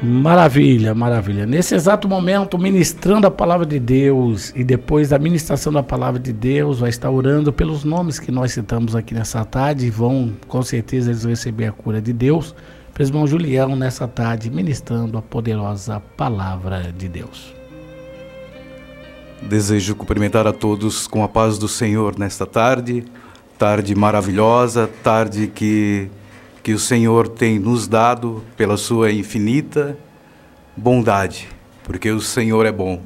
Maravilha, maravilha. Nesse exato momento, ministrando a palavra de Deus, e depois da ministração da palavra de Deus, vai estar orando pelos nomes que nós citamos aqui nessa tarde, e vão, com certeza, eles receber a cura de Deus. Para o irmão Julião, nessa tarde, ministrando a poderosa palavra de Deus. Desejo cumprimentar a todos com a paz do Senhor nesta tarde, tarde maravilhosa, tarde que o Senhor tem nos dado pela sua infinita bondade, porque o Senhor é bom.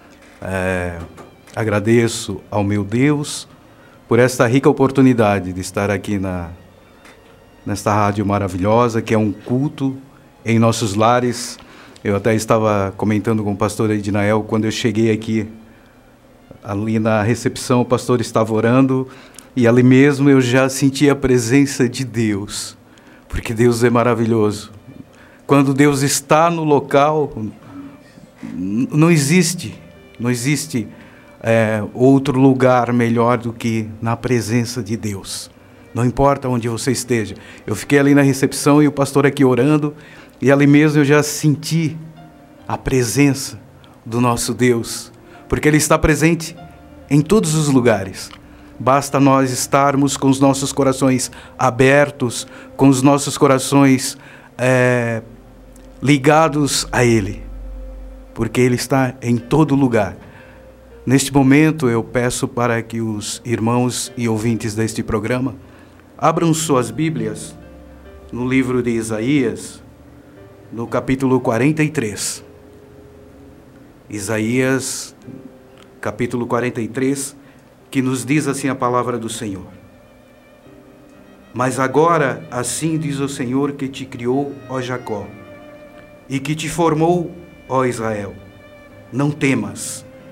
Agradeço ao meu Deus por esta rica oportunidade de estar aqui nesta rádio maravilhosa, que é um culto em nossos lares. Eu até estava comentando com o pastor Ednael, quando eu cheguei aqui, ali na recepção, o pastor estava orando, e ali mesmo eu já senti a presença de Deus. Porque Deus é maravilhoso. Quando Deus está no local, não existe outro lugar melhor do que na presença de Deus. Não importa onde você esteja. Eu fiquei ali na recepção e o pastor aqui orando, e ali mesmo eu já senti a presença do nosso Deus, porque Ele está presente em todos os lugares. Basta nós estarmos com os nossos corações abertos, com os nossos corações ligados a Ele, porque Ele está em todo lugar. Neste momento eu peço para que os irmãos e ouvintes deste programa abram suas Bíblias no livro de Isaías, no capítulo 43. Isaías, capítulo 43, que nos diz assim a palavra do Senhor. Mas agora, assim diz o Senhor que te criou, ó Jacó, e que te formou, ó Israel. Não temas,